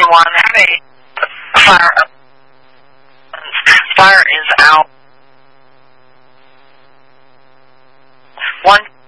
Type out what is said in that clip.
911. Have a fire. Fire is out. One.